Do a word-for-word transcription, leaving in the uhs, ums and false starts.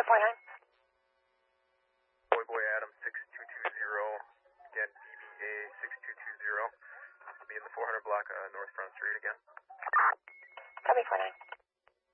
four nine. Boy Boy Adam six two two zero. Again, B B A six two two zero. I'll be in the four hundred block uh, North Front Street again. Copy four nine.